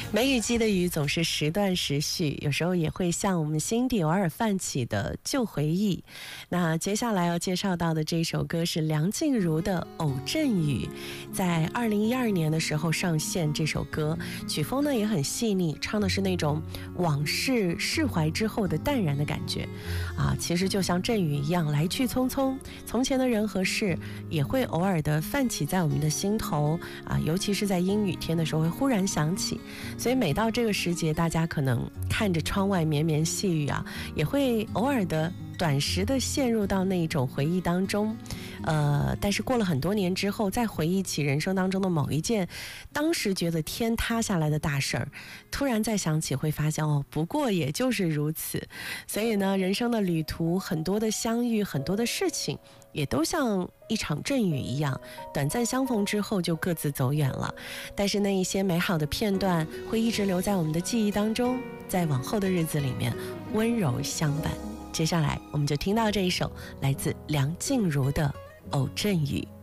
梅雨季的雨总是时断时续，有时候也会向我们心底偶尔泛起的旧回忆。那接下来要介绍到的这首歌是梁静茹的《偶阵雨》，在2012年的时候上线。这首歌曲风呢也很细腻，唱的是那种往事释怀之后的淡然的感觉啊，其实就像阵雨一样来去匆匆，从前的人和事也会偶尔的泛起在我们的心头啊，尤其是在阴雨天的时候会忽然想起。所以每到这个时节，大家可能看着窗外绵绵细雨啊，也会偶尔的短时的陷入到那一种回忆当中。但是过了很多年之后，再回忆起人生当中的某一件当时觉得天塌下来的大事儿，突然再想起会发现哦，不过也就是如此。所以呢，人生的旅途，很多的相遇，很多的事情也都像一场阵雨一样，短暂相逢之后就各自走远了。但是那一些美好的片段会一直留在我们的记忆当中，在往后的日子里面温柔相伴。接下来我们就听到这一首来自梁静茹的《偶阵雨》。